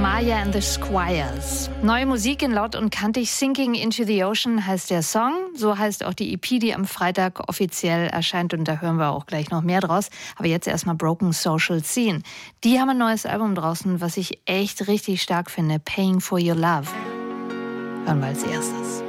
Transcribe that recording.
Maya and the Squires. Neue Musik in Laut und Kantig. Sinking into the Ocean heißt der Song. So heißt auch die EP, die am Freitag offiziell erscheint. Und da hören wir auch gleich noch mehr draus. Aber jetzt erstmal Broken Social Scene. Die haben ein neues Album draußen, was ich echt richtig stark finde. Paying for Your Love. Hören wir als erstes.